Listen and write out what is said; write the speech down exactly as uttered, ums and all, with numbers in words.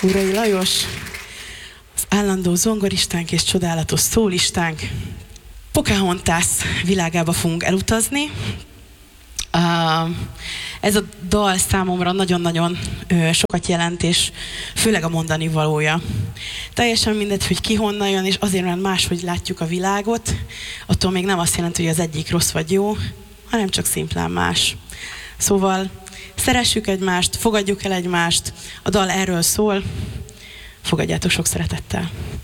Urai Lajos, az állandó zongoristánk és csodálatos szólistánk. Pocahontas világába fogunk elutazni. Uh, ez a dal számomra nagyon-nagyon uh, sokat jelent, és főleg a mondani valója. Teljesen mindegy, hogy ki honnan jön, és azért, mert máshogy látjuk a világot, attól még nem azt jelenti, hogy az egyik rossz vagy jó, hanem csak szimplán más. Szóval szeressük egymást, fogadjuk el egymást, a dal erről szól, fogadjátok sok szeretettel.